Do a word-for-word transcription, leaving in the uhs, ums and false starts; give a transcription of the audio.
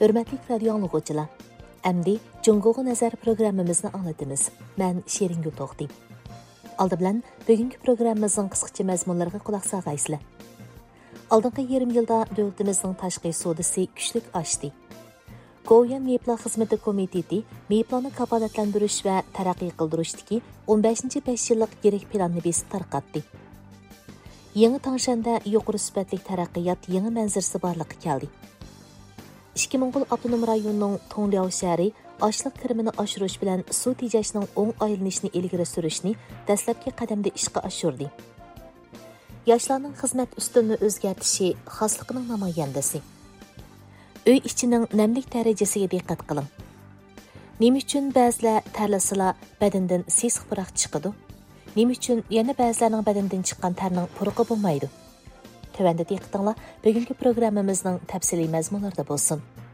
Hürmetlik radyo anlıqıcılar. Әмді Cungo'ga nazar programmamizni anlatımız. Ben Şerin Gültoğdayım. Aldı bilen bugünkü programmamızın qısqacha mazmunlarına kulaq sağaysızlar. Aldınғы yarım yılda dövlətimizin taşqi sodası güçlük aşdı. Go'yan Meyiplar Xizmeti Komiteti Meyiplarni kafolatlantirish va taraqqiy qildirishdagi o'n beshinchi besh yillik yirik planni besib tarqatdi. Yangi Tangshan'da yuqori sifatli taraqqiyot yangi manzarasi borliqqa keldi. ikki Mo'ng'ul avtonom rayonining Tongliao shahri ochliq kirimini oshirish bilan suv tejashning o'ng aylanishini ilgari surishni dastlabki qadamda ishga oshirdi. Yoshlarning xizmat ustunini o'zgartishi xosliqining namoyandasi. Uy ichining namlik darajasiga diqqat qiling. Nima uchun ba'zilar tarlasila badandan sesiq puroq chiqadi? Nima uchun yana ba'zilarning badandan chiqqan tarning puruqi bo'lmaydi? Tövəndə diqqətinizlər bugünkü proqramımızın təfsili məzmunlarda bolsun.